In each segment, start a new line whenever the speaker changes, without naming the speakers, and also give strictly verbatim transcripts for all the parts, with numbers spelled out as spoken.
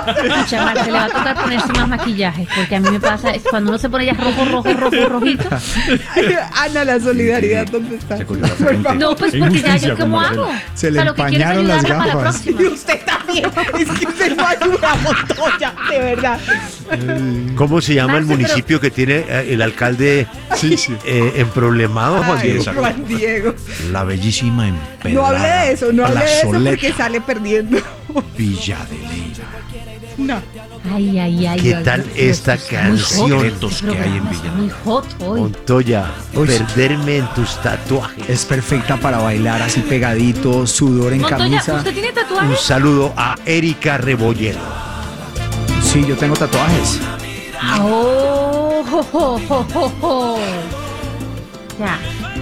Escucha, Marta, le va a tocar ponerse más maquillaje, porque a mí me pasa, es cuando uno se pone ya rojo, rojo, rojo, rojito.
Ana, la solidaridad, ¿dónde está?
No, pues porque ya yo cómo hago.
Se le
O sea, lo que quiero es
empañaron las
ayudarla para la
gafas.
próxima.
Y usted también. Es que usted no ayuda a Montoya, de verdad.
¿Cómo se llama el
Marce,
municipio que tiene eh, el alcalde
Sí, sí.
eh, emproblemado, Juan
Ay,
Diego?
Juan Diego.
La bellísima empedrada.
No hable de eso, no hable de eso
plazoleta
porque sale perdiendo.
Villa de Leyva.
No.
Ay, ay, ay.
¿Qué
ay,
tal
Dios,
esta
Dios, muy
canción?
hot
Secretos
este
que hay en
programa,
Villa.
Muy hot hoy.
Montoya,
Uy.
perderme en tus tatuajes.
Es perfecta para bailar así pegadito, sudor en
Montoya,
camisa.
¿usted tiene
Un
tatuajes?
saludo a Erika Rebolledo.
Sí, yo tengo tatuajes.
Oh, jo, jo, jo, jo, jo. Ya.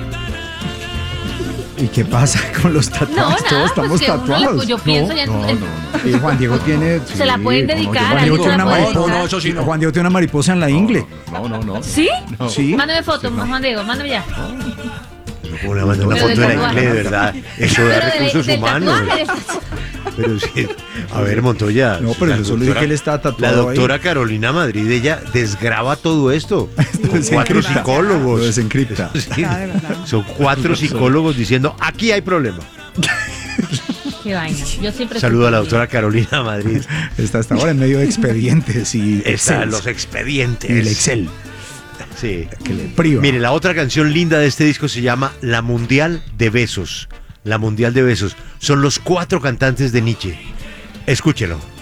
¿Y qué pasa con los
No,
tatuajes?
nada,
Todos
pues
estamos
que uno le-
tatuados.
yo pienso ya en-
No,
en-
no, no.
Y Juan Diego tiene.
Se la pueden
sí,
dedicar,
Juan
a
Diego
alguien
tiene
se la
una
puede
mariposa.
dedicar.
No, eso sí no.
Juan Diego tiene una mariposa en la ingle.
No, no, no.
¿Sí?
Sí.
Mándame foto, Juan Diego, mándame ya.
Como le mandó una
Pero
foto
de
de la
tatuaje.
ingle, de verdad. Eso da
Pero de-
recursos
del
humanos.
tatuaje,
Pero sí. A ver, Montoya.
No, pero
la
yo solo dije que él está
La
tatuado
doctora Carolina Madrid, ella desgraba todo esto. Con cuatro
desencripta.
psicólogos.
Lo desencripta.
Sí,
Ah, de verdad.
son cuatro psicólogos diciendo, aquí hay problema.
Qué vaina. Yo siempre
Saludo a la
estoy
doctora Carolina Madrid.
Está hasta ahora en medio de expedientes y
Están
Excel.
los expedientes.
Y el Excel.
Sí.
Que le priva.
Mire, la otra canción linda de este disco se llama La Mundial de Besos. La Mundial de Besos. Son los cuatro cantantes de Nietzsche. Escúchelo.